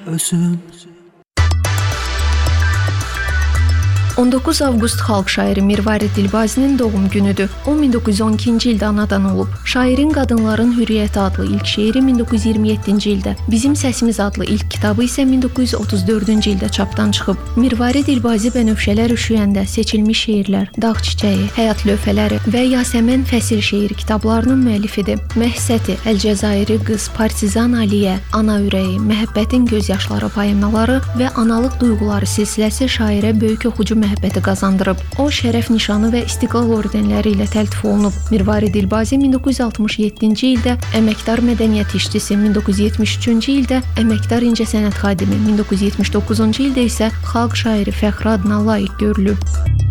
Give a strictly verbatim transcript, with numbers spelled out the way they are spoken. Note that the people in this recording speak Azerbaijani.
özün. on doqquz avqust xalq şairi Mirvarid Dilbazinin doğum günüdür. O min doqquz yüz on ikinci ildə anadan olub. Şairin Qadınların Hürriyyəti adlı ilk şeiri min doqquz yüz iyirmi yeddinci ildə, Bizim Səsimiz adlı ilk kitabı isə min doqquz yüz otuz dördüncü ildə çapdan çıxıb. Mirvarid Dilbazi Bənövşələr üşüyəndə, Seçilmiş şeirlər, Dağ çiçəyi, Həyat lövhələri və Yasəmən Fəsil şeir kitablarının müəllifidir. Məhsəti, Əlcəzairi qız, Partizan Aliyə, Ana ürəyi, Məhəbbətin göz yaşları poemaları və Analıq duyğuları silsiləsi şairə böyük oxucu məhəbbəti qazandırıb. O, şərəf nişanı və istiqlal ordenləri ilə təltif olunub. Mirvarid Dilbazi min doqquz yüz altmış yeddinci ildə əməkdar mədəniyyət işçisi, min doqquz yüz yetmiş üçüncü ildə əməkdar incəsənət xadimi, min doqquz yüz yetmiş doqquzuncu ildə isə xalq şairi fəxri adına layiq görülüb.